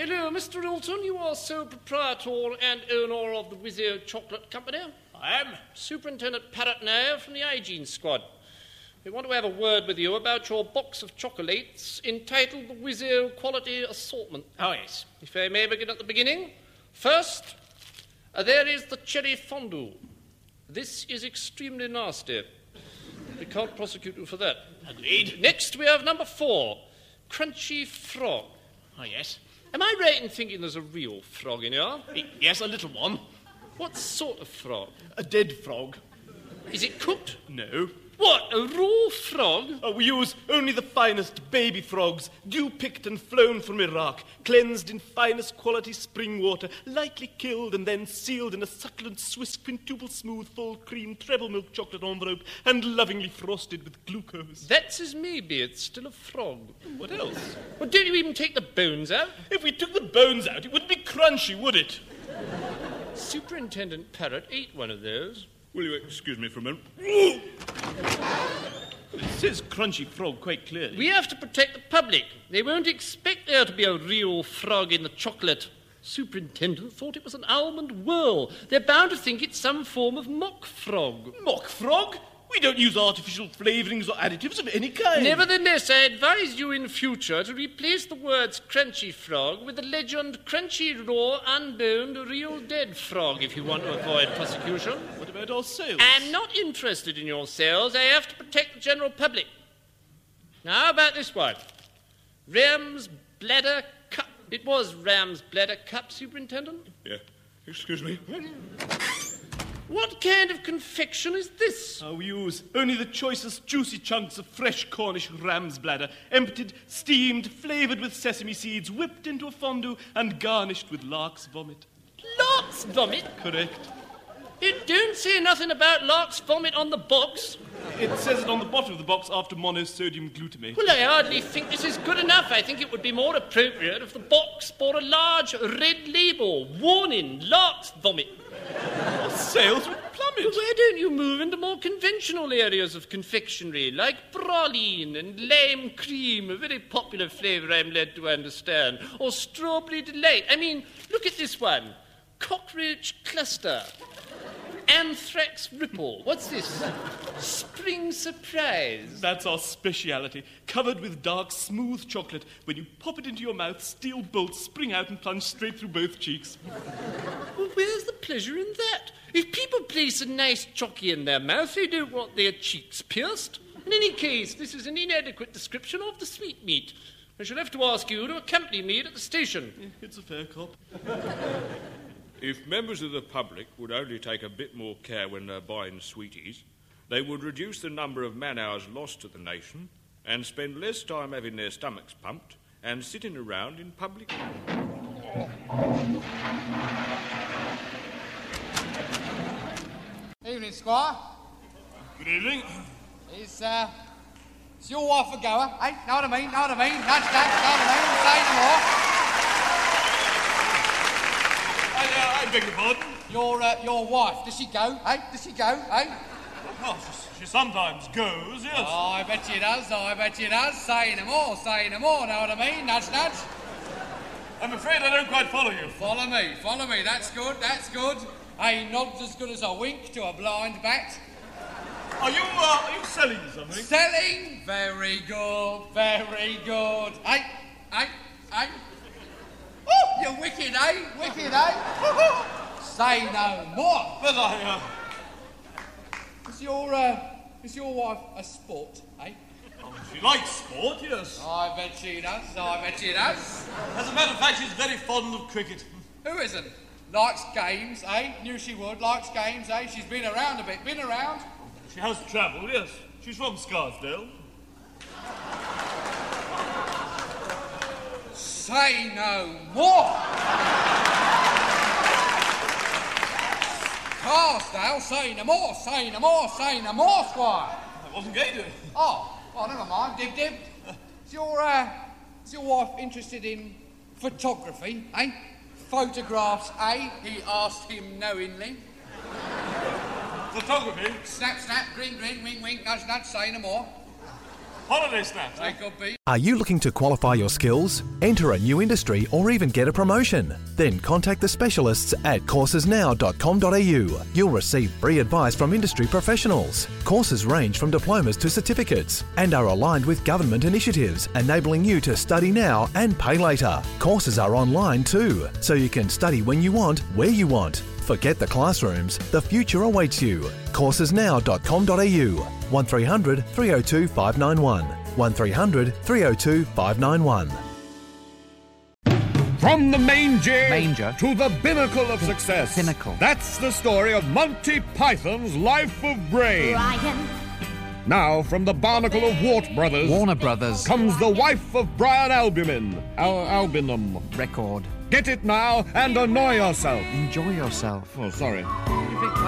hello, Mr. Ilton. You are sole proprietor and owner of the Whizzo Chocolate Company. I am. Superintendent Parrott now from the hygiene squad. We want to have a word with you about your box of chocolates entitled the Whizzo Quality Assortment. Oh, yes. If I may begin at the beginning. First, there is the cherry fondue. This is extremely nasty. We can't prosecute you for that. Agreed. Next, we have number 4, crunchy frog. Oh, yes. Am I right in thinking there's a real frog in here? Yes, a little one. What sort of frog? A dead frog. Is it cooked? No. What, a raw frog? We use only the finest baby frogs, dew-picked and flown from Iraq, cleansed in finest quality spring water, lightly killed and then sealed in a succulent Swiss quintuple smooth full cream treble milk chocolate envelope and lovingly frosted with glucose. That's as maybe, it's still a frog. What else? Well, don't you even take the bones out? If we took the bones out, it wouldn't be crunchy, would it? Superintendent Parrott ate one of those. Will you excuse me for a moment? It says crunchy frog quite clearly. We have to protect the public. They won't expect there to be a real frog in the chocolate. Superintendent thought it was an almond whirl. They're bound to think it's some form of mock frog. Mock frog? We don't use artificial flavourings or additives of any kind. Nevertheless, I advise you in future to replace the words crunchy frog with the legend crunchy raw unboned real dead frog if you want to avoid prosecution. What about our sales? I'm not interested in your sales. I have to protect the general public. Now, how about this one? Ram's Bladder Cup. It was Ram's Bladder Cup, Superintendent? Yeah. Excuse me. What kind of confection is this? We use only the choicest juicy chunks of fresh Cornish ram's bladder, emptied, steamed, flavoured with sesame seeds, whipped into a fondue and garnished with lark's vomit. Lark's vomit? Correct. It don't say nothing about lark's vomit on the box. It says it on the bottom of the box after monosodium glutamate. Well, I hardly think this is good enough. I think it would be more appropriate if the box bore a large red label, warning, lark's vomit. Our sales would plummet. Well, why don't you move into more conventional areas of confectionery, like praline and lime cream, a very popular flavour I'm led to understand, or strawberry delight. I mean, look at this one. Cockroach cluster. Anthrax ripple. What's this? Spring surprise. That's our speciality. Covered with dark, smooth chocolate. When you pop it into your mouth, steel bolts spring out and plunge straight through both cheeks. Well, where's the pleasure in that? If people place a nice chocky in their mouth, they don't want their cheeks pierced. In any case, this is an inadequate description of the sweetmeat. I shall have to ask you to accompany me at the station. It's a fair cop. If members of the public would only take a bit more care when they're buying sweeties, they would reduce the number of man-hours lost to the nation and spend less time having their stomachs pumped and sitting around in public. Evening, Squire. Good evening. Is your wife a goer? Eh? Know what I mean? Know what I mean? Nudge, nudge, know what I mean? Say no more. I beg your pardon? Your wife, does she go? Eh? Does she go? Eh? Oh, she sometimes goes, yes. Oh, I bet she does. I bet she does. Say no more. Say no more. Know what I mean? Nudge, nudge. I'm afraid I don't quite follow you. Follow me. Follow me. That's good. That's good. A nod's as good as a wink to a blind bat. Are you selling something? Selling? Very good. Very good. Eh? Eh? Eh? Oh, you're wicked, eh? Wicked, eh? Say no more. But I, Is your wife a sport, eh? She likes sport, yes. I bet she does. I bet she does. As a matter of fact, she's very fond of cricket. Who isn't? Likes games, eh? Knew she would. Likes games, eh? She's been around a bit. Been around? She has travelled, yes. She's from Scarsdale. Say no more. Scarsdale, say no more. Say no more. Say no more, Squire. I wasn't going to. Oh, well, never mind. Dib, dib. Is your wife interested in photography, eh? Photographs, eh? He asked him knowingly. Photography? Snap, snap, grin, grin, wink, wink, nudge, nudge, say no more. Holiday snaps. They could be. Are you looking to qualify your skills, enter a new industry or even get a promotion? Then contact the specialists at coursesnow.com.au. You'll receive free advice from industry professionals. Courses range from diplomas to certificates and are aligned with government initiatives, enabling you to study now and pay later. Courses are online too, so you can study when you want, where you want. Forget the classrooms, the future awaits you. Coursesnow.com.au 1300 302 591 1300 302 591. From the Manger to the binnacle of success. Pinnacle. That's the story of Monty Python's Life of Brain. Brian. Now, from the barnacle of Wart Brothers, Warner Brothers. comes the wife of Brian Albumin, Albinum. Record. Get it now and annoy yourself. Enjoy yourself. Oh, sorry.